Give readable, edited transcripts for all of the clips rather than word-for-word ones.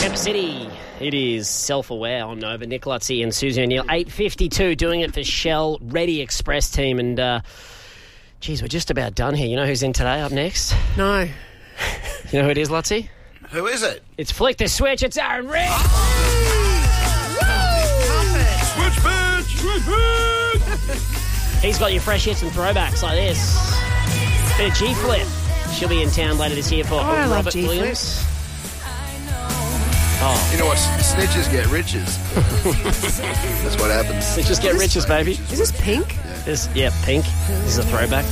Tampa City. It is Self-Aware on Nova. Nick Lutzi and Susie O'Neill. 8:52 doing it for Shell Ready Express team. And, geez, we're just about done here. You know who's in today up next? No. You know who it is, Lutzi? Who is it? It's Flick the Switch. It's Aaron Rick. Switch bitch! He's got your fresh hits and throwbacks like this. Bit of G-Flip. She'll be in town later this year for I love Robert G-Flip. Williams. Oh. You know what? Snitches get riches. That's what happens. Let's just get riches, baby. Is this Pink? Pink. This is a throwback.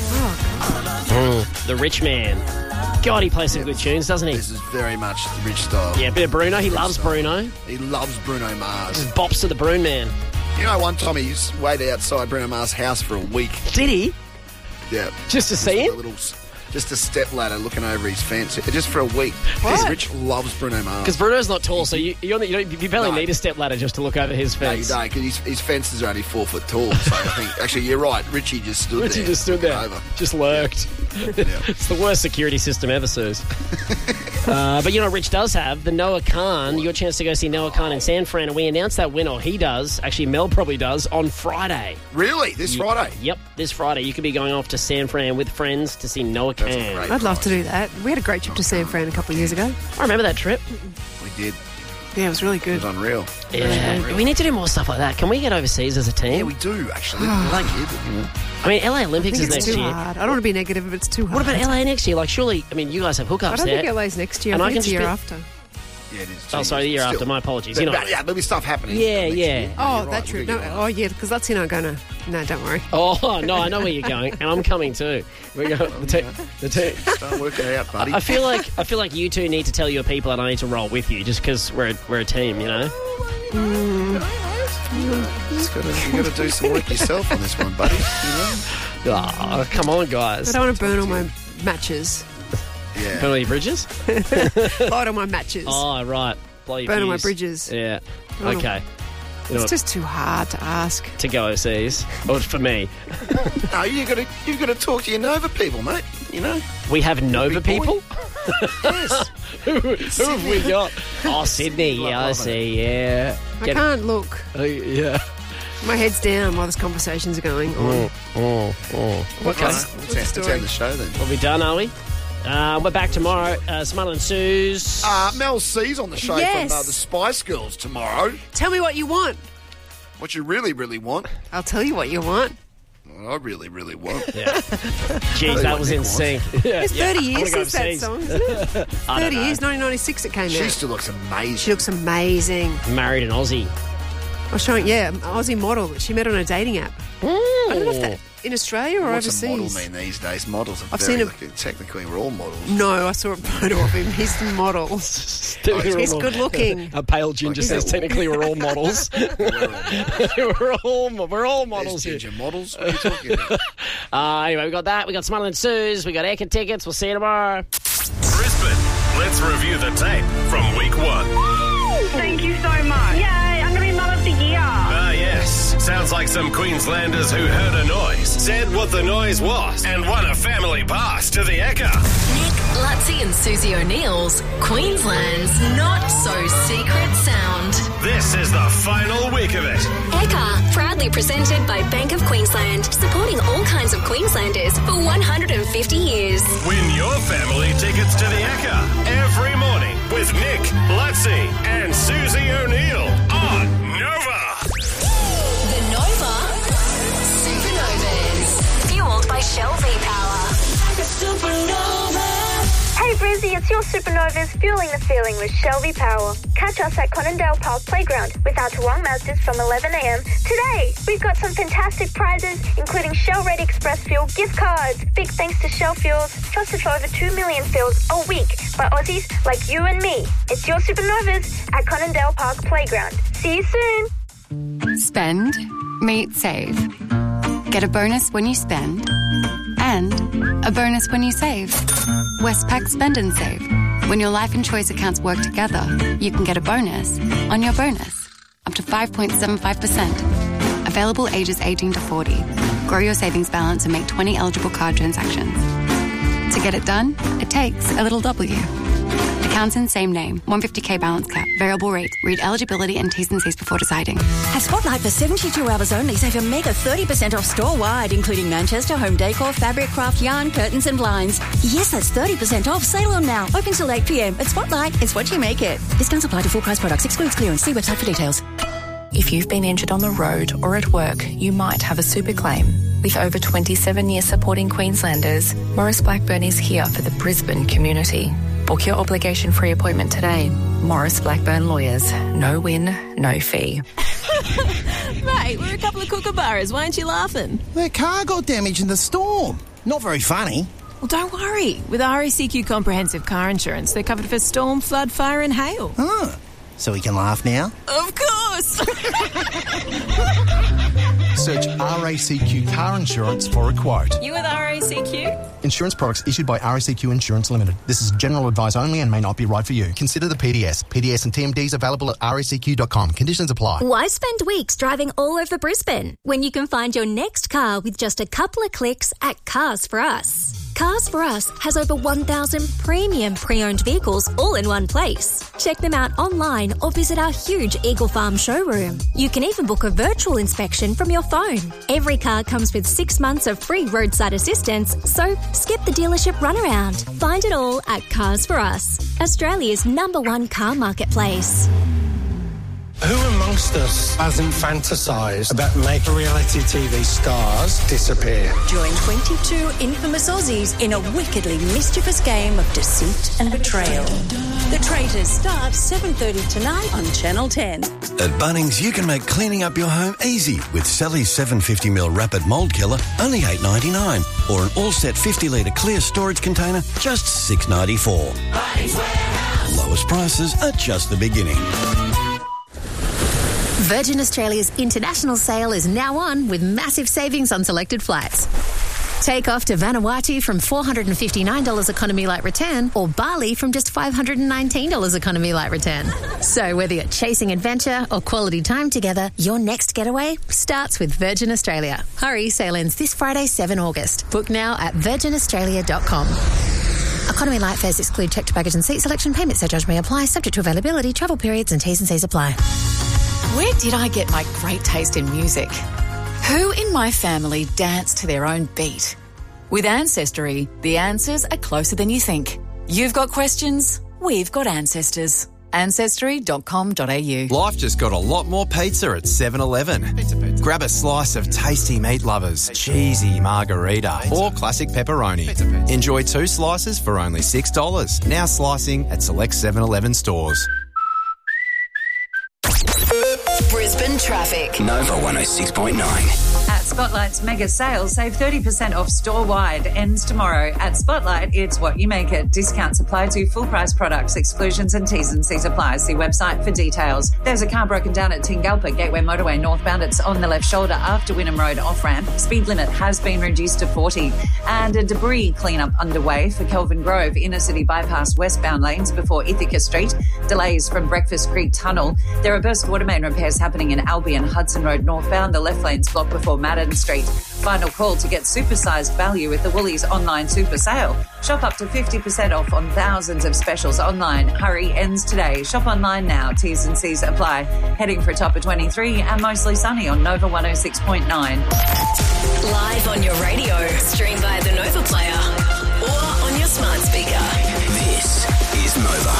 The Rich Man. God, he plays some good tunes, doesn't he? This is very much the Rich style. Yeah, a bit of Bruno. He loves Bruno. He loves Bruno Mars. Bops to the Bruno Man. You know, one time he waited outside Bruno Mars' house for a week. Did he? Yeah. Just to see him? Just a step ladder looking over his fence, just for a week. Because Rich loves Bruno Mars. Because Bruno's not tall, so you barely need a step ladder just to look over his fence. No, you don't, because his fences are only 4 foot tall. So I think, actually, you're right. Richie just stood there. Over. Just lurked. Yeah. It's the worst security system ever, Suze. But you know what Rich does have? The Noah Khan. Your chance to go see Noah Khan in San Fran. And we announced that winner. He does. Actually, Mel probably does on Friday. Really? This Friday? Yep, this Friday. You could be going off to San Fran with friends to see Noah Khan. I'd love to do that. We had a great trip to San Fran a couple of years ago. I remember that trip. We did. Yeah, it was really It good. was unreal. Yeah, we need to do more stuff like that. Can we get overseas as a team? Yeah, we do, actually. Thank you. I mean, LA Olympics is It's next too year. hard. I don't want to be negative if it's too hard. What about LA next year? Like, surely, I mean, you guys have hookups I don't there. think LA's next year. And I I think it's can the year just after. Yeah, it is. Oh, sorry, the year after. My apologies. You know. Yeah, there'll be stuff happening. Yeah, next yeah. year. Oh, You're that's right. true. No, because that's not going to... No, don't worry. Oh, no, I know where you're going, and I'm coming too. We go the team. Don't work it out, buddy. I feel like you two need to tell your people, and I need to roll with you, just because we're a team, you know. You got to do some work yourself on this one, buddy. You know? Oh, come on, guys. I don't want to burn all my matches. Yeah. Burn all your bridges? Light on my matches. Oh, right. Blow your Burn all my fuse. bridges. Yeah. Oh. Okay. You know It's just too hard to ask. to go overseas. Or for me. No, you got to talk to your Nova people, mate. You know. We have Nova Big boy. people? Yes. Who have we got? Oh, Sydney. Yeah, I see. Yeah. I can't look. Yeah. My head's down while these conversations are going on. Okay. Let's end the show then. We'll be done, are we? We're back tomorrow. Smuttle and Suze. Mel C's on the show Yes. from the Spice Girls tomorrow. Tell me what you want. What you really, really want. I'll tell you what you want. What I really, really want. Yeah. Jeez, that was in sync. Yeah, It's 30 years go since that overseas. song, isn't it? 30 years, 1996 it came She out. still looks amazing. She looks amazing. Married an Aussie. I was showing, Aussie model that she met on a dating app. I don't know if that in Australia or What's overseas. a model mean these days? Models are I've very seen a- lucky. Technically, we're all models. No, I saw a photo of him. He's the model. He's good looking. A pale ginger says technically we're all models. we're all models here. Ginger models? What are you talking about? Anyway, we got that. We got Smuttle and Suze. We got Eka tickets. We'll see you tomorrow. Brisbane, let's review the tape from week 1. Thank you so much. Yay, I'm going to be Mum of the Year. Ah, yes. Sounds like some Queenslanders who heard a noise, said what the noise was, and won a family pass to the Ekka. Nick, Lutzi and Susie O'Neill's Queensland's Not-So-Secret Sound. This is the final week of it. Ekka, proudly presented by Bank of Queensland, supporting all kinds of Queenslanders for 150 years. Win your family tickets to the Ekka every morning with Nick, Lutzi and Susie O'Neill on Nova. The Nova Supernovas, fueled by Shell V-Power. Hey Brizzy, it's your Supernovas fueling the feeling with Shell V-Power. Catch us at Conondale Park Playground with our Toowong Mazdas from 11am today. We've got some fantastic prizes, including Shell Ready Express Fuel gift cards. Big thanks to Shell Fuels, trusted for over 2 million fills a week by Aussies like you and me. It's your Supernovas at Conondale Park Playground. See you soon. Spend, meet, save. Get a bonus when you spend and a bonus when you save. Westpac Spend and Save. When your life and choice accounts work together, you can get a bonus on your bonus, up to 5.75%. Available ages 18 to 40. Grow your savings balance and make 20 eligible card transactions. To get it done, it takes a little W. Townsend, same name. 150k balance cap. Variable rates. Read eligibility and T's and C's before deciding. At Spotlight for 72 hours only, save a mega 30% off store-wide, including Manchester, home decor, fabric, craft, yarn, curtains and blinds. Yes, that's 30% off. Sale on now. Open till 8 p.m. At Spotlight, it's what you make it. Discounts apply to full price products. Excludes clearance. See website for details. If you've been injured on the road or at work, you might have a super claim. With over 27 years supporting Queenslanders, Maurice Blackburn is here for the Brisbane community. Book your obligation-free appointment today. Maurice Blackburn Lawyers. No win, no fee. Mate, we're a couple of kookaburras. Why aren't you laughing? Their car got damaged in the storm. Not very funny. Well, don't worry. With RACQ Comprehensive Car Insurance, they're covered for storm, flood, fire and hail. Oh, so we can laugh now? Of course! Search RACQ Car Insurance for a quote. You with RACQ? Insurance products issued by RACQ Insurance Limited. This is general advice only and may not be right for you. Consider the PDS. PDS and TMDs available at racq.com. Conditions apply. Why spend weeks driving all over Brisbane when you can find your next car with just a couple of clicks at Cars For Us? Cars For Us has over 1,000 premium pre-owned vehicles all in one place. Check them out online or visit our huge Eagle Farm showroom. You can even book a virtual inspection from your phone. Every car comes with 6 months of free roadside assistance, so skip the dealership runaround. Find it all at Cars For Us, Australia's #1 car marketplace. Who amongst us hasn't fantasised about making reality TV stars disappear? Join 22 infamous Aussies in a wickedly mischievous game of deceit and betrayal. The Traitors starts 7:30 tonight on Channel 10. At Bunnings, you can make cleaning up your home easy with Sally's 750ml Rapid Mould Killer, only $8.99, or an all-set 50-litre clear storage container, just $6.94. Bunnings Warehouse. Lowest prices are just the beginning. Virgin Australia's international sale is now on with massive savings on selected flights. Take off to Vanuatu from $459 economy light return, or Bali from just $519 economy light return. So whether you're chasing adventure or quality time together, your next getaway starts with Virgin Australia. Hurry, sale ends this Friday, 7 August. Book now at virginaustralia.com. Economy light fares exclude checked baggage and seat selection. Payment surcharge may apply, subject to availability, travel periods and T's and C's apply. Where did I get my great taste in music? Who in my family danced to their own beat? With Ancestry, the answers are closer than you think. You've got questions, we've got ancestors. Ancestry.com.au. Life just got a lot more pizza at 7-Eleven. Grab a slice of tasty meat lovers, cheesy margarita, or classic pepperoni. Enjoy 2 slices for only $6. Now slicing at select 7-Eleven stores. Brisbane traffic. Nova 106.9. At Spotlight's mega sale, save 30% off store-wide. Ends tomorrow. At Spotlight, it's what you make it. Discounts apply to full-price products. Exclusions and T's and C's apply. See website for details. There's a car broken down at Tingalpa, Gateway Motorway northbound. It's on the left shoulder after Wynnum Road off-ramp. Speed limit has been reduced to 40. And a debris clean-up underway for Kelvin Grove, inner city bypass westbound lanes before Ithaca Street. Delays from Breakfast Creek Tunnel. There are burst water main repairs happening in Albion, Hudson Road northbound. The left lane's blocked before Madden Street. Final call to get supersized value with the Woolies online super sale. Shop up to 50% off on thousands of specials online. Hurry, ends today. Shop online now. T's and C's apply. Heading for a top of 23 and mostly sunny on Nova 106.9. Live on your radio. Stream via the Nova player or on your smart speaker. This is Nova.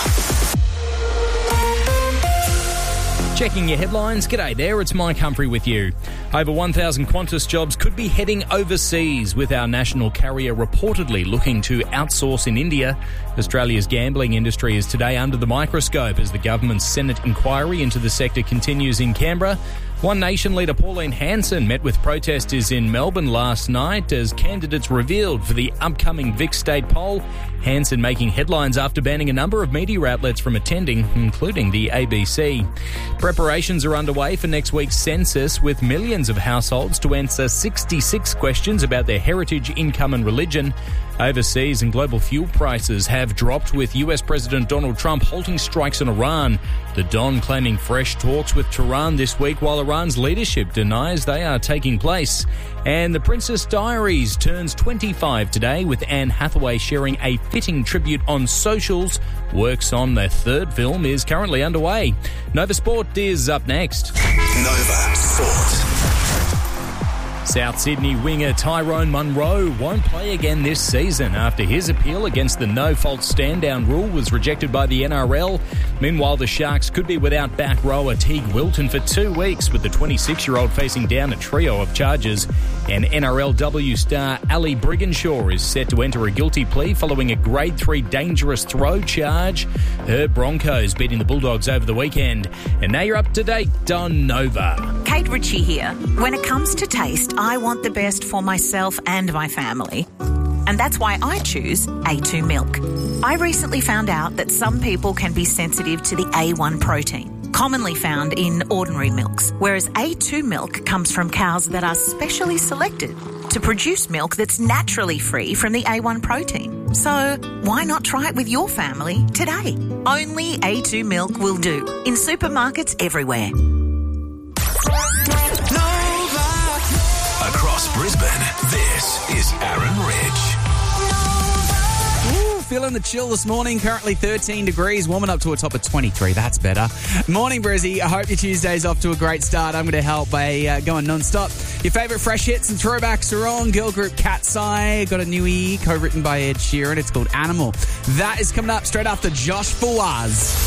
Checking your headlines. G'day there, it's Mike Humphrey with you. Over 1,000 Qantas jobs could be heading overseas, with our national carrier reportedly looking to outsource in India. Australia's gambling industry is today under the microscope as the government's Senate inquiry into the sector continues in Canberra. One Nation leader Pauline Hanson met with protesters in Melbourne last night as candidates revealed for the upcoming Vic State poll. Hanson making headlines after banning a number of media outlets from attending, including the ABC. Preparations are underway for next week's census, with millions of households to answer 66 questions about their heritage, income and religion. Overseas and global fuel prices have dropped, with US President Donald Trump halting strikes on Iran. The Don claiming fresh talks with Tehran this week, while Iran's leadership denies they are taking place. And The Princess Diaries turns 25 today, with Anne Hathaway sharing a fitting tribute on socials. Works on their third film is currently underway. Nova Sport is up next. Nova Sport. South Sydney winger Tyrone Munro won't play again this season after his appeal against the no-fault stand-down rule was rejected by the NRL. Meanwhile, the Sharks could be without back rower Teague Wilton for 2 weeks, with the 26-year-old facing down a trio of charges. And NRLW star Ali Brigginshaw is set to enter a guilty plea following a Grade 3 dangerous throw charge. Her Broncos beating the Bulldogs over the weekend. And now you're up to date on Nova. Kate Ritchie here. When it comes to taste, I want the best for myself and my family. And that's why I choose A2 milk. I recently found out that some people can be sensitive to the A1 protein, commonly found in ordinary milks, whereas A2 milk comes from cows that are specially selected to produce milk that's naturally free from the A1 protein. So why not try it with your family today? Only A2 milk will do in supermarkets everywhere. Across Brisbane, this is Aaron Ridge. Ooh, feeling the chill this morning. Currently 13 degrees, warming up to a top of 23. That's better. Morning, Brizzy. I hope your Tuesday's off to a great start. I'm going to help by going non-stop. Your favourite fresh hits and throwbacks are on. Girl group Cat's Eye got a newie co-written by Ed Sheeran. It's called Animal. That is coming up straight after Josh Fawaz.